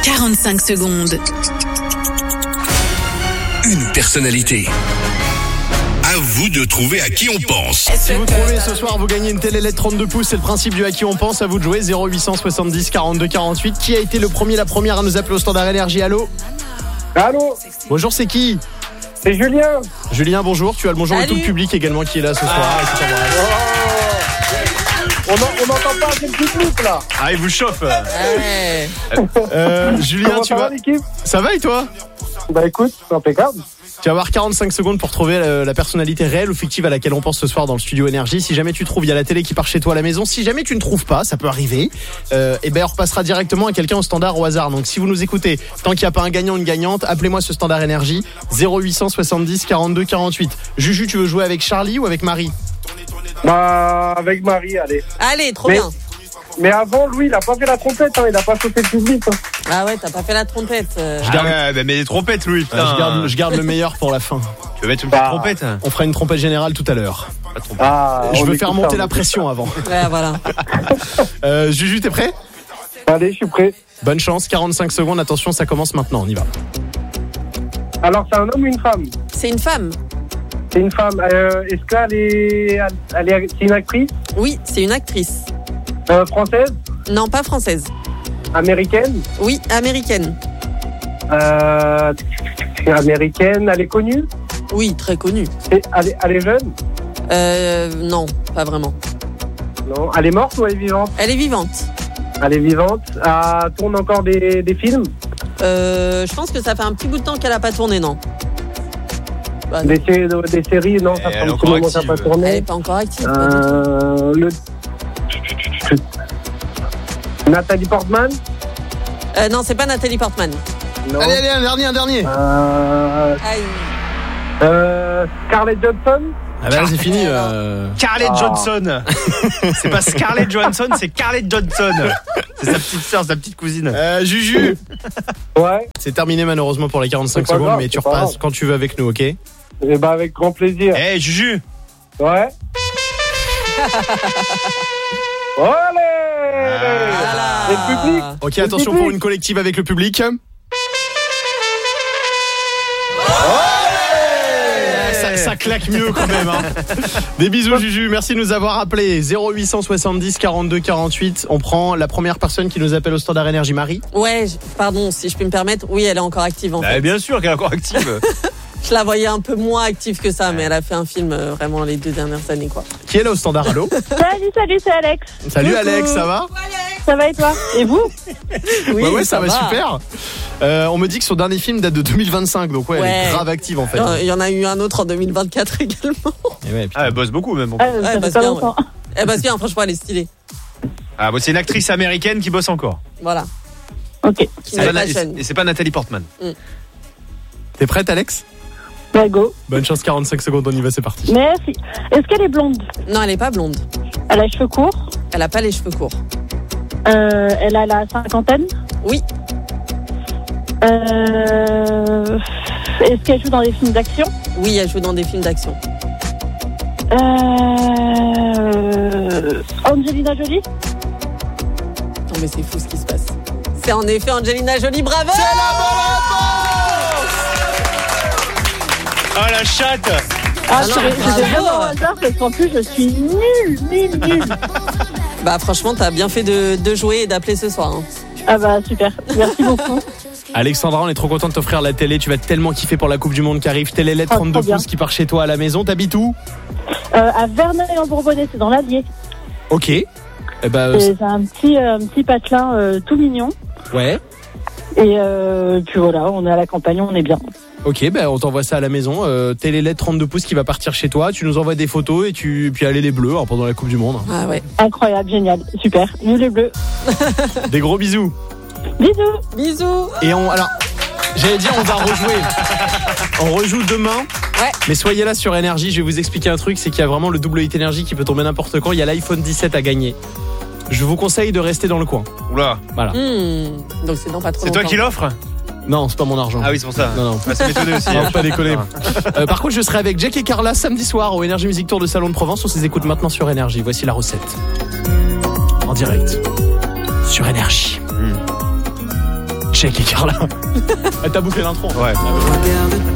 45 secondes. Une personnalité. À vous de trouver à qui on pense. Si vous trouvez ce soir, vous gagnez une télé LED 32 pouces. C'est le principe du à qui on pense. À vous de jouer. 0870 42 48. Qui a été le premier, la première à nous appeler au standard énergie? Allô? Allô? Bonjour, c'est qui? C'est Julien. Julien, bonjour. Tu as le bonjour de tout le public également qui est là ce soir. On n'entend pas assez le public là. Ah, il vous chauffe. Julien, Comment tu ça va vas? l'équipe? Ça va et toi? Bah écoute, c'est impeccable. Tu vas avoir 45 secondes pour trouver la personnalité réelle ou fictive à laquelle on pense ce soir dans le studio Énergie. Si jamais tu trouves, il y a la télé qui part chez toi à la maison. Si jamais tu ne trouves pas, ça peut arriver, et ben on repassera directement à quelqu'un au standard au hasard. Donc si vous nous écoutez, tant qu'il n'y a pas un gagnant ou une gagnante, appelez-moi ce standard Énergie 0870 42 48. Juju, tu veux jouer avec Charlie ou avec Marie? Bah avec Marie, allez. Allez, trop bien. Mais avant, Louis, il a pas fait la trompette, hein, il a pas sauté le public. Hein. Ah ouais, t'as pas fait la trompette. Mais les trompettes, Louis. Je garde le meilleur pour la fin. Tu veux mettre une petite trompette? On fera une trompette générale tout à l'heure. Je veux faire monter la pression avant. Ouais, voilà. Juju, t'es prêt? Allez, je suis prêt. Bonne chance, 45 secondes, attention, ça commence maintenant, on y va. Alors, c'est un homme ou une femme? C'est une femme. C'est une femme. Est-ce qu'elle c'est une actrice? Oui, c'est une actrice. Française? Non, pas française. Américaine? Oui, américaine. Américaine, elle est connue? Oui, très connue. Elle est jeune? Non, pas vraiment. Non. Elle est morte ou elle est vivante? Elle est vivante. Elle est vivante. Elle tourne encore des films? Je pense que ça fait un petit bout de temps qu'elle a pas tourné, non. Bah, non. Des séries, non, ça fait un petit moment qu'elle n'a pas tourné. Elle est pas encore active. Nathalie Portman? Non, c'est pas Nathalie Portman. Non. Allez, un dernier. Scarlett Johansson? Ah bah c'est fini. Scarlett Johansson. C'est pas Scarlett Johansson, c'est Scarlett Johansson. C'est sa petite sœur, sa petite cousine. Juju. Ouais. C'est terminé malheureusement pour les 45 C'est pas secondes, grave, mais tu c'est pas repasses grave. quand tu veux avec nous, ok? Eh ben avec grand plaisir. Eh, Juju. Ouais. Allez. Et le public? Ok, attention pour une collective avec le public. Ça claque mieux quand même, hein. Des bisous Juju, merci de nous avoir appelés. 0870 42 48. On prend la première personne qui nous appelle au standard Énergie. Marie. Ouais, pardon, si je peux me permettre. Oui, elle est encore active en fait. Bien sûr qu'elle est encore active. Je la voyais un peu moins active que ça, mais elle a fait un film vraiment les 2 dernières années, quoi. Qui est là au standard? Allô? Salut, c'est Alex. Salut Alex, ça va? Ça va et toi? Et vous? Oui, ouais, ça va super. On me dit que son dernier film date de 2025, donc elle est grave active en fait. Il y en a eu un autre en 2024 également. Elle bosse beaucoup même. Elle bosse bien, ouais. Elle bosse bien, franchement, elle est stylée. Ah, c'est une actrice américaine qui bosse encore. Voilà. Ok. Et c'est pas Nathalie Portman. T'es prête Alex? Bah go. Bonne chance, 45 secondes, on y va, c'est parti. Merci. Est-ce qu'elle est blonde? Non, elle est pas blonde. Elle a les cheveux courts? Elle a pas les cheveux courts. Elle a la cinquantaine? Oui. Est-ce qu'elle joue dans des films d'action? Oui, elle joue dans des films d'action. Angelina Jolie? Non mais c'est fou ce qui se passe. C'est en effet Angelina Jolie, bravo! C'est la bonne réponse! Oh la chatte! J'ai vraiment un hasard parce qu'en plus je suis nulle. Bah franchement, t'as bien fait de jouer et d'appeler ce soir. Hein. Ah bah super, merci beaucoup. Alexandra, on est trop content de t'offrir la télé. Tu vas tellement kiffer pour la Coupe du Monde qui arrive. Télé LED 32 pouces qui part chez toi à la maison. T'habites où? À Verneuil-en-Bourbonnais, c'est dans l'Allier. Ok. C'est un petit patelin tout mignon. Ouais. Et puis voilà, on est à la campagne, on est bien. Ok, on t'envoie ça à la maison. Télé LED 32 pouces qui va partir chez toi. Tu nous envoies des photos et puis allez les bleus pendant la Coupe du Monde. Ah ouais. Incroyable, génial, super. Nous les bleus. Des gros bisous. Bisous. Et alors, j'allais dire on va rejouer. On rejoue demain. Ouais. Mais soyez là sur Énergie. Je vais vous expliquer un truc, c'est qu'il y a vraiment le double hit Énergie qui peut tomber n'importe quand. Il y a l'iPhone 17 à gagner. Je vous conseille de rester dans le coin. Oula. Voilà. Donc c'est dans pas trop C'est toi longtemps. qui l'offre? Non, c'est pas mon argent. Ah oui, c'est pour ça. Non. Ça m'étonnait aussi. Non, pas déconner. Par contre, je serai avec Jack et Carla samedi soir au Énergie Music Tour de Salon de Provence. On s'écoute maintenant sur Énergie. Voici la recette. En direct. Sur Énergie. check, Carla. Elle t'a bouclé l'intro. Ouais.